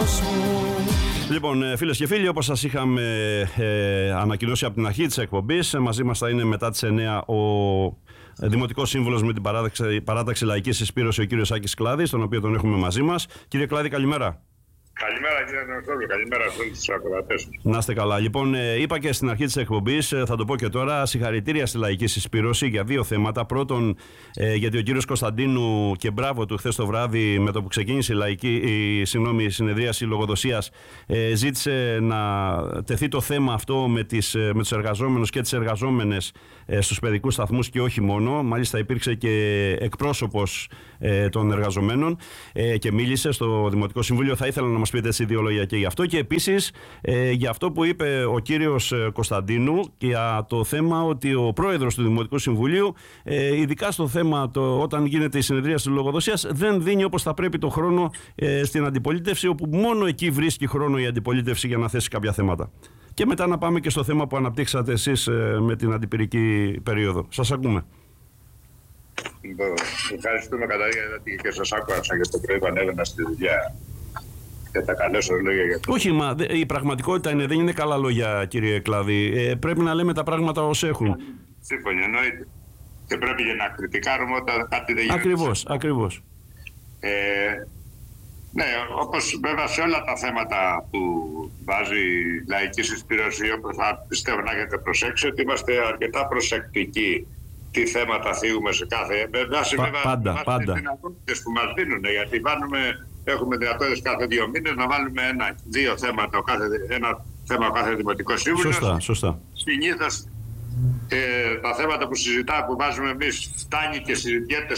Λοιπόν, φίλες και φίλοι, όπως σας είχαμε ανακοινώσει από την αρχή της εκπομπής, μαζί μας θα είναι μετά τις 9 ο Δημοτικός Σύμβουλος με την παράταξη Λαϊκή Συσπήρωση, ο κύριος Άκης Κλάδης, τον οποίο τον έχουμε μαζί μας. Κύριε Κλάδη, καλημέρα. Καλημέρα κύριε Νεοφίλου, καλημέρα σε όλους τους ακροατές. Να είστε καλά. Λοιπόν, είπα και στην αρχή της εκπομπής, θα το πω και τώρα, συγχαρητήρια στη Λαϊκή Συσπήρωση για δύο θέματα. Πρώτον, γιατί ο κύριος Κωνσταντίνου, και μπράβο του, χθες το βράδυ με το που ξεκίνησε η συνεδρίαση λογοδοσίας, ζήτησε να τεθεί το θέμα αυτό με τους εργαζόμενους και τις εργαζόμενες στους παιδικούς σταθμούς και όχι μόνο. Μάλιστα υπήρξε και εκπρόσωπος των εργαζομένων και μίλησε στο Δημοτικό Συμβούλιο. Θα ήθελα να μας πείτε έτσι δύο λόγια και γι' αυτό, και επίσης για αυτό που είπε ο κύριος Κωνσταντίνου για το θέμα ότι ο πρόεδρος του Δημοτικού Συμβουλίου, ειδικά στο θέμα όταν γίνεται η συνεδρίαση της λογοδοσίας, δεν δίνει όπως θα πρέπει το χρόνο στην αντιπολίτευση, όπου μόνο εκεί βρίσκει χρόνο η αντιπολίτευση για να θέσει κάποια θέματα. Και μετά να πάμε και στο θέμα που αναπτύξατε εσείς με την αντιπυρική περίοδο. Σας ακούμε. Ευχαριστούμε καταρχήν, γιατί και σας άκουσα και το πρωί που ανέβαινα στη δουλειά. Και τα καλά σας λόγια για το... Όχι, μα η πραγματικότητα δεν είναι καλά λόγια, κύριε Κλάδη. Πρέπει να λέμε τα πράγματα ως έχουν. Σύμφωνοι, εννοείται. Και πρέπει να κριτικάρουμε όταν κάτι δεν γίνεται. Ακριβώς. Ναι, όπως βέβαια σε όλα τα θέματα που βάζει η Λαϊκή Συσπήρωση, όπως θα πιστεύω να έχετε προσέξει, ότι είμαστε αρκετά προσεκτικοί τι θέματα θίγουμε σε κάθε... Πάντα. Που μας δίνουν, γιατί έχουμε δυνατότητες κάθε 2 μήνες να βάλουμε ένα-δύο θέματα, ένα θέμα ο κάθε Δημοτικό Σύμβουλο. Σωστά. Συνήθως τα θέματα που συζητάμε, που βάζουμε εμείς, φτάνει και συζητιέται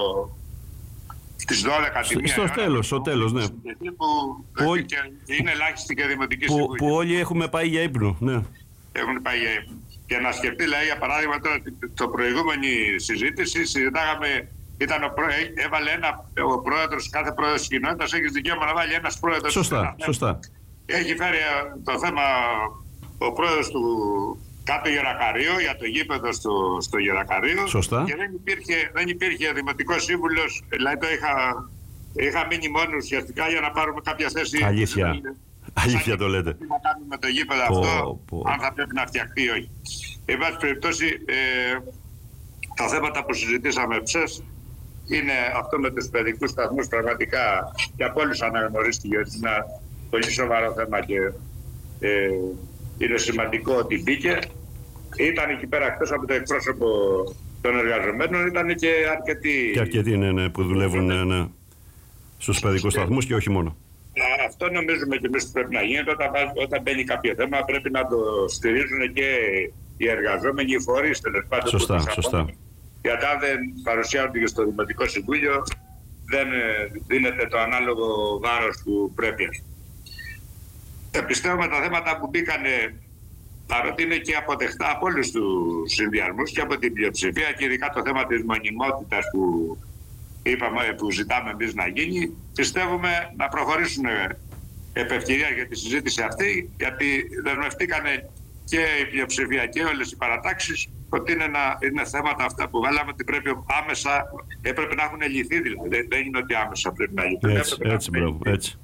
στις 12 τη μία. Στο τέλος, ναι. Που είναι ελάχιστη και Δημοτική Συμβουλή. Που όλοι έχουμε πάει για ύπνο, ναι. Έχουν πάει για ύπνο. Και να σκεφτεί, δηλαδή, για παράδειγμα, τώρα, το προηγούμενη συζήτηση συζητάγαμε. Έβαλε ο πρόεδρος, κάθε πρόεδρος της κοινότητας έχει δικαίωμα να βάλει ένας πρόεδρος. Σωστά. Έχει φέρει το θέμα ο πρόεδρος του κάτω Γερακαρίου για το γήπεδο στο Γερακαρίου. Σωστά. Και δεν υπήρχε Δημοτικός Σύμβουλος, δηλαδή είχα μείνει μόνο ουσιαστικά για να πάρουμε κάποια θέση. Αλήθεια το λέτε. Τι να κάνουμε με το γήπεδο αυτό, αν θα πρέπει να φτιαχτεί ή όχι. Εν πάση περιπτώσει, τα θέματα που συζητήσαμε χθες είναι αυτό με τους παιδικούς σταθμούς, πραγματικά και από όλους αναγνωρίστηκε ότι είναι ένα πολύ σοβαρό θέμα και είναι σημαντικό ότι μπήκε. Ήταν εκεί πέρα, εκτός από το εκπρόσωπο των εργαζομένων, ήταν και αρκετοί. Και αρκετοί, ναι, που δουλεύουν στους παιδικούς σταθμούς και όχι μόνο. Αυτό νομίζουμε και εμείς πρέπει να γίνεται. Όταν μπαίνει κάποιο θέμα, πρέπει να το στηρίζουν και οι εργαζόμενοι, οι φορείς, τέλος πάντων. Σωστά. Γιατί αν δεν παρουσιάζονται και στο Δημοτικό Συμβούλιο, δεν δίνεται το ανάλογο βάρος που πρέπει. Πιστεύουμε τα θέματα που μπήκανε, παρότι είναι και αποδεχτά από όλους τους συνδυασμούς και από την πλειοψηφία, και ειδικά το θέμα της μονιμότητας που ζητάμε εμείς να γίνει, πιστεύουμε να προχωρήσουν επ' ευκαιρία για τη συζήτηση αυτή, γιατί δεσμευτήκανε και η πλειοψηφία και όλες οι παρατάξεις ότι είναι θέματα αυτά που βάλαμε ότι έπρεπε να έχουν λυθεί, δηλαδή δεν είναι ότι άμεσα πρέπει να λυθούν. Έτσι.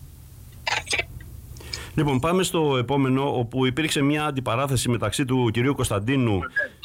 Λοιπόν, πάμε στο επόμενο, όπου υπήρξε μια αντιπαράθεση μεταξύ του κυρίου Κωνσταντίνου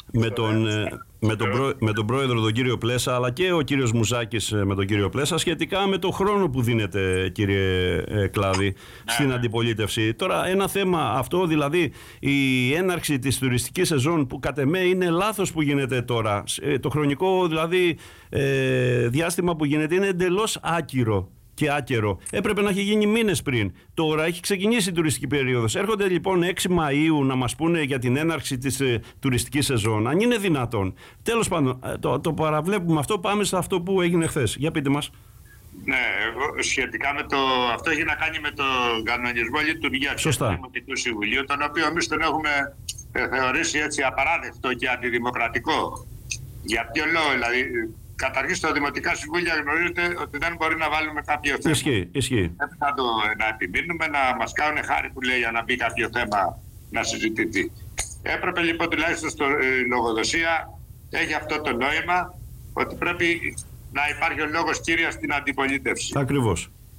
με τον πρόεδρο τον κύριο Πλέσα, αλλά και ο κύριος Μουζάκης με τον κύριο Πλέσα, σχετικά με το χρόνο που δίνεται, κύριε Κλάδη, στην αντιπολίτευση. Τώρα, ένα θέμα αυτό, δηλαδή η έναρξη της τουριστικής σεζόν, που κατ' εμέ είναι λάθος που γίνεται τώρα, το χρονικό δηλαδή διάστημα που γίνεται είναι εντελώς άκυρο και άκερο. Έπρεπε να έχει γίνει μήνες πριν. Τώρα έχει ξεκινήσει η τουριστική περίοδος. Έρχονται λοιπόν 6 Μαΐου να μας πούνε για την έναρξη της τουριστικής σεζόν. Αν είναι δυνατόν. Τέλος πάντων, το παραβλέπουμε αυτό. Πάμε σε αυτό που έγινε χθες. Για πείτε μας. Ναι, σχετικά με αυτό έχει να κάνει με τον κανονισμό λειτουργίας του Δημοτικού Συμβουλίου, τον οποίο εμείς τον έχουμε θεωρήσει έτσι απαράδεκτο και αντιδημοκρατικό. Για ποιο λόγο, δηλαδή? Καταρχήν, στο Δημοτικά Συμβούλια γνωρίζετε ότι δεν μπορεί να βάλουμε κάποιο θέμα. Ισχύει. Πρέπει να επιμείνουμε, να μας κάνουν χάρη που λέει για να μπει κάποιο θέμα να συζητηθεί. Έπρεπε λοιπόν τουλάχιστον στο λογοδοσία έχει αυτό το νόημα ότι πρέπει να υπάρχει ο λόγος κύρια στην αντιπολίτευση. Ακριβώς.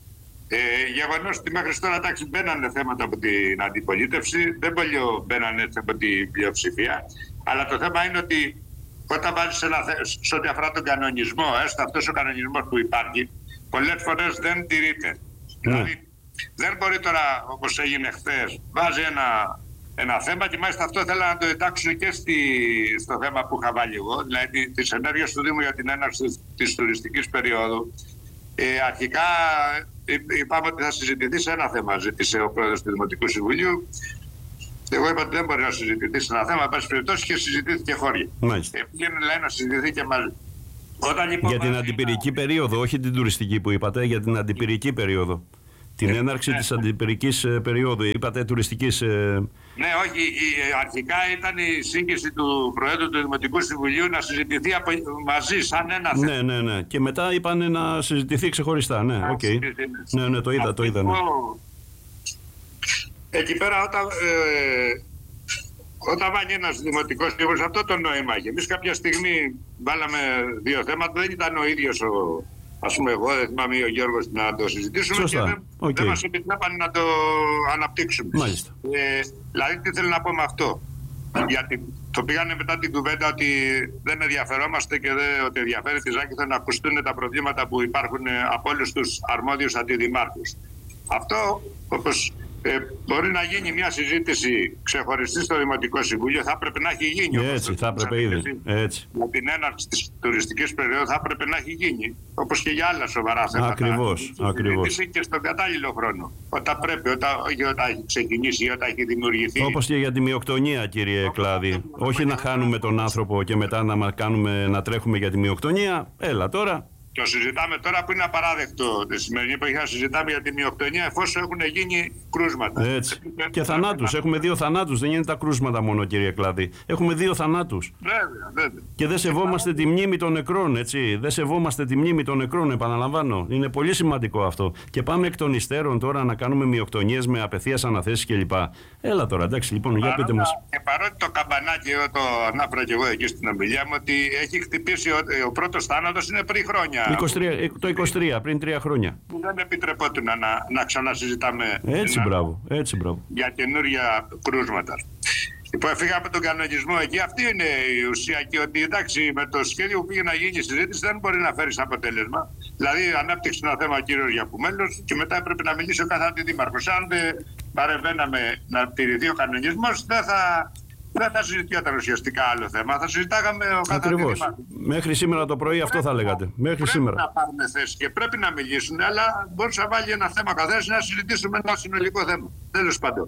Γεγονός ότι μέχρι τώρα εντάξει, μπαίνανε θέματα από την αντιπολίτευση, δεν πολύ μπαίνανε από την πλειοψηφία, αλλά το θέμα είναι ότι όταν βάζεις σε ό,τι αφορά τον κανονισμό, έστω αυτός ο κανονισμός που υπάρχει, πολλές φορές δεν τηρείται. Δηλαδή, δεν μπορεί τώρα, όπως έγινε χθες, βάζει ένα θέμα και μάλιστα αυτό θέλω να το εντάξουν και στο θέμα που είχα βάλει εγώ, δηλαδή τις ενέργειες του Δήμου για την έναρξη της τουριστικής περίοδου. Αρχικά είπαμε ότι θα συζητηθεί σε ένα θέμα, ζήτησε ο πρόεδρος του Δημοτικού Συμβουλίου. Εγώ είπα ότι δεν μπορεί να συζητηθεί σε ένα θέμα, εν πάση περιπτώσει, και συζητήθηκε χώρια. Πήγαινε να συζητηθεί και μαζί. Για την αντιπυρική περίοδο, όχι την τουριστική που είπατε, για την αντιπυρική περίοδο. Την έναρξη της αντιπυρικής περίοδου, είπατε τουριστικής. Ναι, όχι. Αρχικά ήταν η σύγκριση του Προέδρου του Δημοτικού Συμβουλίου να συζητηθεί μαζί, σαν ένα θέμα. Ναι. Και μετά είπαν να συζητηθεί ξεχωριστά. Ναι, ναι, το είδα. Ναι. Εκεί πέρα, όταν βάλει ένας δημοτικός σύμβουλος, αυτό το νόημα έχει. Εμείς κάποια στιγμή βάλαμε δύο θέματα, δεν ήταν ο ίδιος ας πούμε, εγώ δεν θυμάμαι ή ο Γιώργος να το συζητήσουμε. Σωστά. Και δεν μας επιτρέπανε να το αναπτύξουμε. Μάλιστα. Δηλαδή, τι θέλω να πω με αυτό. Γιατί το πήγανε μετά την κουβέντα ότι δεν ενδιαφερόμαστε και ότι ενδιαφέρει τη Ζάκηθο να ακουστούν τα προβλήματα που υπάρχουν από όλους τους αρμόδιους αντιδημάρχους. Αυτό, όπως μπορεί να γίνει μια συζήτηση ξεχωριστή στο Δημοτικό Συμβούλιο, θα έπρεπε να έχει γίνει. Έτσι, θα έπρεπε ήδη. Με την έναρξη της τουριστικής περίοδου θα έπρεπε να έχει γίνει. Όπως και για άλλα σοβαρά θέματα. Ακριβώς. Και στον κατάλληλο χρόνο. Όταν πρέπει, όταν έχει ξεκινήσει ή όταν έχει δημιουργηθεί. Όπως και για τη μειοκτονία, κύριε Κλάδη. Όχι να χάνουμε τον άνθρωπο και μετά να τρέχουμε για τη μειοκτονία. Έλα τώρα. Το συζητάμε τώρα που είναι απαράδεκτο. Τη σημερινή εποχή να συζητάμε για τη μειοκτονία εφόσον έχουν γίνει κρούσματα. Έτσι. Και θανάτους. Έχουμε 2 θανάτους. Δεν είναι τα κρούσματα μόνο, κύριε Κλάδη. Έχουμε 2 θανάτους. Βέβαια. Και δεν σεβόμαστε τη μνήμη των νεκρών, έτσι. Δεν σεβόμαστε τη μνήμη των νεκρών, επαναλαμβάνω. Είναι πολύ σημαντικό αυτό. Και πάμε εκ των υστέρων τώρα να κάνουμε μειοκτονίες με απευθείας αναθέσεις κλπ. Έλα τώρα, εντάξει, λοιπόν, για πείτε μας. Και παρότι το καμπανάκι, εγώ το ανάφερα και εγώ εκεί στην ομιλία μου, ότι έχει χτυπήσει ο πρώτος θάνατος είναι πριν χρόνια. Το 23, πριν 3 χρόνια. Δεν επιτρεπόταν να ξανασυζητάμε έτσι, μπράβο. Για καινούργια κρούσματα. Λοιπόν, φύγαμε από τον κανονισμό εκεί. Αυτή είναι η ουσία. Και ότι εντάξει, με το σχέδιο που πήγε να γίνει η συζήτηση δεν μπορεί να φέρει αποτέλεσμα. Δηλαδή, ανάπτυξε ένα θέμα ο κύριος Γιακουμέλος και μετά έπρεπε να μιλήσει ο κάθε αντιδήμαρχος. Αν δεν παρεμβαίναμε να τηρηθεί ο κανονισμός, δεν θα συζητιόταν ουσιαστικά άλλο θέμα. Θα συζητάγαμε ο κάθε αντιδήμαρχος. Μέχρι σήμερα το πρωί αυτό θα λέγατε. Μέχρι σήμερα. Πρέπει να πάρουν θέση και πρέπει να μιλήσουν, αλλά μπορούσε να βάλει ένα θέμα καθένας να συζητήσουμε ένα συνολικό θέμα. Τέλος πάντων.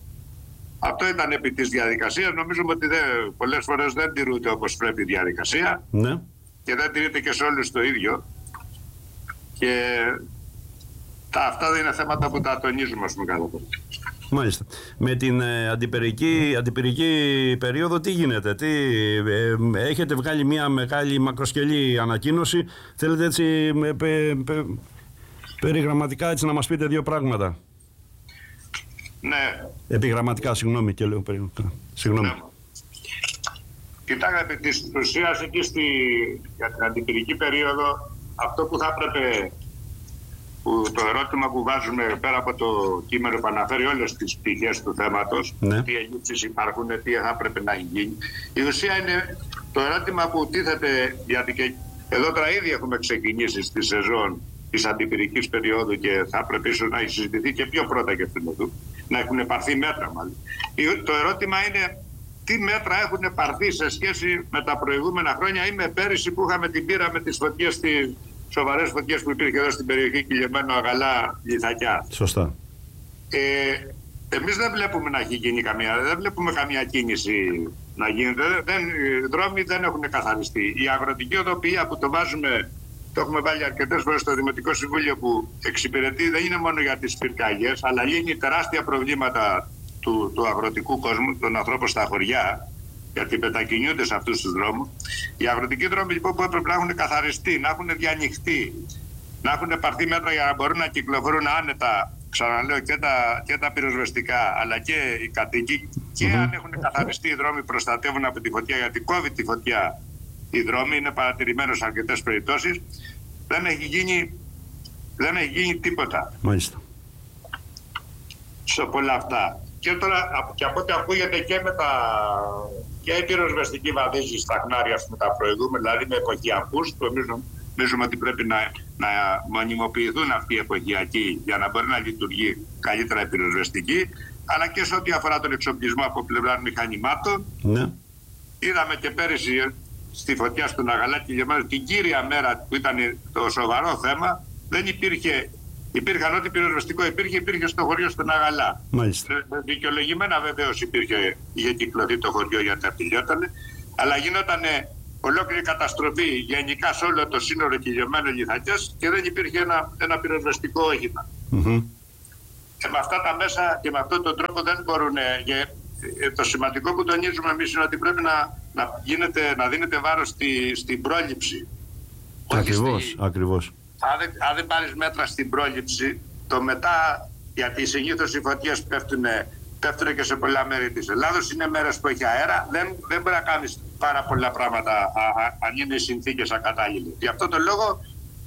Αυτό ήταν επί της διαδικασίας. Νομίζουμε ότι πολλές φορές δεν τηρούνται όπως πρέπει η διαδικασία. Ναι. Και δεν τηρείται και σε όλους το ίδιο. Και αυτά δεν είναι θέματα που τα τονίζουμε, ας πούμε, κάθε φορά. Μάλιστα. Με την αντιπυρική περίοδο τι γίνεται, έχετε βγάλει μια μεγάλη μακροσκελή ανακοίνωση. Θέλετε έτσι περιγραμματικά έτσι να μας πείτε 2 πράγματα. Ναι. Επιγραμματικά, συγγνώμη και λέω συγγνώμη. Ναι. Κοιτάξτε, επί της ουσίας εκεί για την αντιπυρική περίοδο, αυτό που θα έπρεπε, το ερώτημα που βάζουμε πέρα από το κείμενο που αναφέρει όλες τις πτυχές του θέματος, ναι. Τι ελλείψεις υπάρχουν, τι θα έπρεπε να έχει γίνει. Η ουσία είναι το ερώτημα που τίθεται, γιατί και εδώ τώρα ήδη έχουμε ξεκινήσει στη σεζόν της αντιπυρικής περίοδου και θα έπρεπε ίσως να έχει συζητηθεί και πιο πρώτα και αυτήν εδώ, να έχουν πάρθει μέτρα μάλλον. Το ερώτημα είναι τι μέτρα έχουν πάρθει σε σχέση με τα προηγούμενα χρόνια ή με πέρυσι που είχαμε την πείρα με τις φωτιές, τις σοβαρές φωτιές που υπήρχε εδώ στην περιοχή Κιλιεμένο, Αγαλά, Λιθακιά. Σωστά. Εμείς δεν βλέπουμε να έχει γίνει δεν βλέπουμε καμία κίνηση να γίνεται. Οι δρόμοι δεν έχουν καθαριστεί. Η αγροτική οδοποιία που το βάζουμε, το έχουμε βάλει αρκετές φορές στο Δημοτικό Συμβούλιο, που εξυπηρετεί δεν είναι μόνο για τις πυρκαγιές, αλλά λύνει τεράστια προβλήματα του αγροτικού κόσμου, των ανθρώπων στα χωριά, γιατί μετακινούνται σε αυτούς τους δρόμους. Οι αγροτικοί δρόμοι λοιπόν που έπρεπε να έχουν καθαριστεί, να έχουν διανοιχτεί, να έχουν πάρθει μέτρα για να μπορούν να κυκλοφορούν άνετα, ξαναλέω, και τα πυροσβεστικά, αλλά και οι κατοικοί, και αν έχουν καθαριστεί οι δρόμοι προστατεύουν από τη φωτιά, γιατί κόβει τη φωτιά οι δρόμοι, είναι παρατηρημένο σε αρκετές περιπτώσεις. Δεν έχει γίνει τίποτα. Μάλιστα. σε πολλά αυτά. Και τώρα, και από ό,τι ακούγεται και η πυροσβεστική βαδίζει στα χνάρια με τα προηγούμενα, δηλαδή με εποχιακούς, που νομίζουμε ότι πρέπει να μονιμοποιηθούν αυτοί οι εποχιακοί για να μπορεί να λειτουργεί καλύτερα η πυροσβεστική, αλλά και σε ό,τι αφορά τον εξοπλισμό από πλευρά μηχανημάτων. Ναι. Είδαμε και πέρυσι στη φωτιά στον Αγαλάκη την κύρια μέρα που ήταν το σοβαρό θέμα, δεν υπήρχαν ό,τι πυροσβεστικό υπήρχε στο χωριό στον Αγαλά. Μάλιστα. Δικαιολογημένα βεβαίως είχε κυκλωθεί το χωριό γιατί απειλιότανε, αλλά γινότανε ολόκληρη καταστροφή γενικά σε όλο το σύνορο κυλιωμένο Λιθακιάς και δεν υπήρχε ένα πυροσβεστικό όχημα. Με αυτά τα μέσα και με αυτόν τον τρόπο δεν μπορούν. Το σημαντικό που τονίζουμε εμείς είναι ότι πρέπει να δίνεται βάρος στην πρόληψη. Ακριβώς. Αν δεν πάρεις μέτρα στην πρόληψη, το μετά, γιατί συνήθως οι φωτιές πέφτουν και σε πολλά μέρη της Ελλάδος, είναι μέρες που έχει αέρα, δεν μπορεί να κάνεις πάρα πολλά πράγματα αν είναι οι συνθήκες ακατάλληλες. Γι' αυτό το λόγο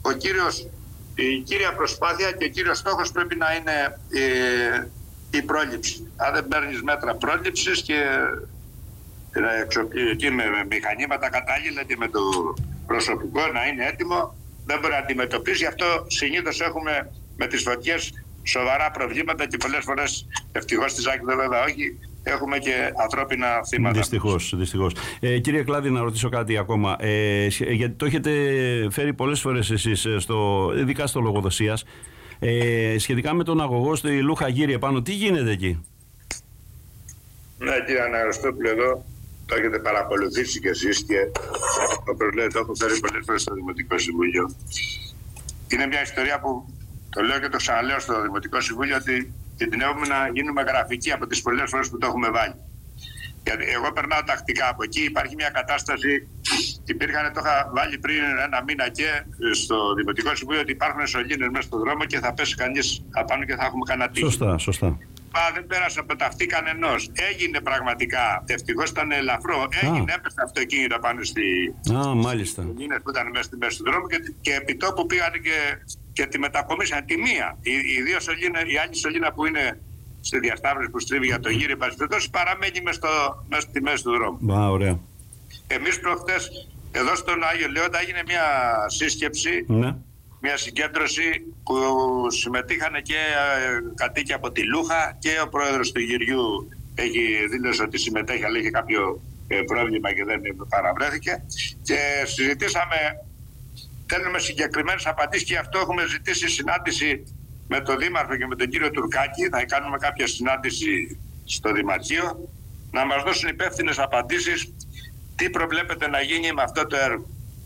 η κύρια προσπάθεια και ο κύριος στόχος πρέπει να είναι η πρόληψη. Αν δεν παίρνεις μέτρα πρόληψης και με μηχανήματα κατάλληλα και με το προσωπικό να είναι έτοιμο, δεν μπορεί να αντιμετωπίσει. Γι' αυτό συνήθως έχουμε με τις φωτιές σοβαρά προβλήματα και πολλές φορές, ευτυχώς στη Ζάκη βέβαια όχι, έχουμε και ανθρώπινα θύματα. Δυστυχώς. Κύριε Κλάδη, να ρωτήσω κάτι ακόμα. Γιατί το έχετε φέρει πολλές φορές εσείς, ειδικά στο Λογοδοσίας, σχετικά με τον αγωγό στη Λούχα Γύρι επάνω. Τι γίνεται εκεί? Ναι, κύριε Αναγνωστόπουλο, εδώ το έχετε παρακολουθήσει κι εσείς και όπως λέτε το έχω φέρει πολλές φορές στο Δημοτικό Συμβούλιο. Είναι μια ιστορία που το λέω και το ξαναλέω στο Δημοτικό Συμβούλιο ότι κινδυνεύουμε να γίνουμε γραφικοί από τις πολλές φορές που το έχουμε βάλει. Γιατί εγώ περνάω τακτικά από εκεί, υπάρχει μια κατάσταση, το είχα βάλει πριν ένα μήνα και στο Δημοτικό Συμβούλιο ότι υπάρχουν σωλήνες μέσα στον δρόμο και θα πέσει κανείς απάνω και θα έχουμε κανένα τύχη. Σωστά. Δεν πέρασε από τα αυτή κανενός. Έγινε πραγματικά. Ευτυχώς ήταν ελαφρώ. Έπεσε αυτοκίνητα πάνω στη. Μάλιστα. Που ήταν μέσα στη μέση του δρόμου και επί τόπου πήγαν και τη μετακομίσαν τη μία. Η άλλη σωλήνα που είναι στη διασταύρωση που στρίβει για το γύρο, παραμένει μέσα στη μέση του δρόμου. Ωραία. Εμείς προχτές εδώ στον Άγιο Λέοντα έγινε μια σύσκεψη. Ναι. Μια συγκέντρωση που συμμετείχαν και κατοίκοι από τη Λούχα και ο πρόεδρος του γυριού δήλωσε ότι συμμετέχει, αλλά είχε κάποιο πρόβλημα και δεν παραβρέθηκε. Και συζητήσαμε, θέλουμε συγκεκριμένες απαντήσεις και γι' αυτό έχουμε ζητήσει συνάντηση με τον Δήμαρχο και με τον κύριο Τουρκάκη. Θα κάνουμε κάποια συνάντηση στο Δημαρχείο να μας δώσουν υπεύθυνες απαντήσεις τι προβλέπεται να γίνει με αυτό το έργο.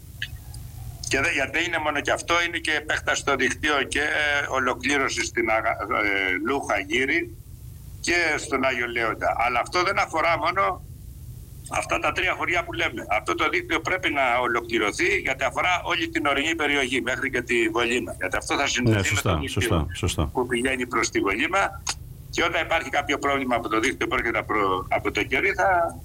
Και γιατί είναι μόνο και αυτό, είναι και επέκταση στο δικτύο και ολοκλήρωση στην Λούχα Γύρι και στον Άγιο Λέοντα. Αλλά αυτό δεν αφορά μόνο αυτά τα τρία χωριά που λέμε. Αυτό το δίκτυο πρέπει να ολοκληρωθεί γιατί αφορά όλη την ορεινή περιοχή μέχρι και τη Βολίμα. Γιατί αυτό θα συνδεθεί με το δίκτυο που πηγαίνει προς τη Βολίμα και όταν υπάρχει κάποιο πρόβλημα από το δίκτυο που έρχεται από το κερί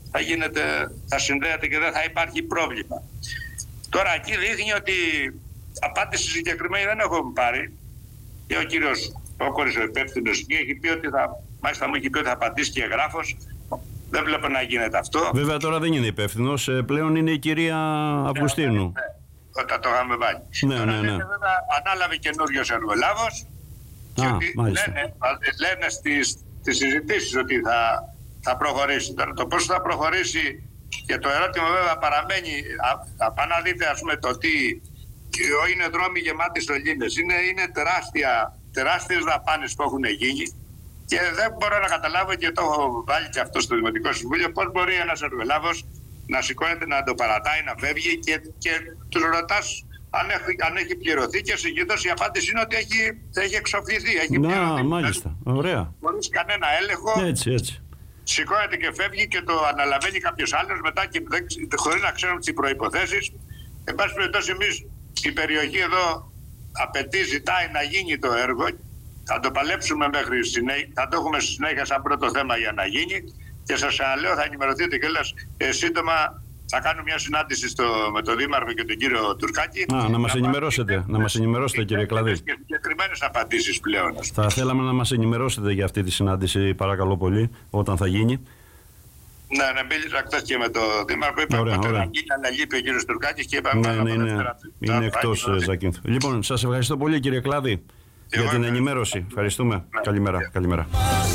θα συνδέεται και δεν θα υπάρχει πρόβλημα. Τώρα εκεί δείχνει ότι απάντηση συγκεκριμένη δεν έχουμε πάρει και ο κύριος Όκορης, ο υπεύθυνος, έχει πει ότι μάλιστα μου έχει πει ότι θα απαντήσει και εγγράφος. Δεν βλέπω να γίνεται αυτό. Βέβαια τώρα δεν είναι υπεύθυνος, πλέον είναι η κυρία Αυγουστίνου. Ναι. Όταν το είχαμε βάλει. Ναι. Βέβαια, ανάλαβε καινούριος εργολάβος και ότι λένε στις συζητήσεις ότι θα προχωρήσει. Τώρα το πώς θα προχωρήσει και το ερώτημα βέβαια παραμένει, αν δείτε ας πούμε το τι είναι δρόμοι γεμάτοι σωλήνες, είναι τεράστιες δαπάνες που έχουν γίνει και δεν μπορώ να καταλάβω και το έχω βάλει και αυτό στο Δημοτικό Συμβούλιο πώς μπορεί ένας εργολάβος να σηκώνεται, να το παρατάει, να φεύγει και τους ρωτάς αν έχει πληρωθεί και συνήθως η απάντηση είναι ότι έχει εξοφληθεί, έχει πληρωθεί. Μάλιστα, ωραία. Χωρίς κανένα έλεγχο. Έτσι. Σηκώνεται και φεύγει και το αναλαβαίνει κάποιος άλλος μετά και χωρίς να ξέρουν τις προϋποθέσεις. Εν πάση περιπτώσει, εμείς η περιοχή εδώ ζητάει να γίνει το έργο. Θα το παλέψουμε μέχρι συνέχεια, θα το έχουμε συνέχεια σαν πρώτο θέμα για να γίνει. Και σας αναλέω, θα ενημερωθείτε κιόλας σύντομα Θα κάνω μια συνάντηση με τον Δήμαρχο και τον κύριο Τουρκάκη. Να μας ενημερώσετε, κύριε Κλαδί. Και συγκεκριμένες απαντήσεις πλέον. Θα θέλαμε να μας ενημερώσετε για αυτή τη συνάντηση, παρακαλώ πολύ, όταν θα γίνει. Ναι, μίλησα χθες και με τον Δήμαρχο. Είπαμε ότι θα γίνει, αλλά λείπει ο κύριος Τουρκάκης και είπαμε είναι εκτός Ζακίνθου. Λοιπόν, σας ευχαριστώ πολύ, κύριε Κλάδη, για την ενημέρωση. Ευχαριστούμε. Καλημέρα.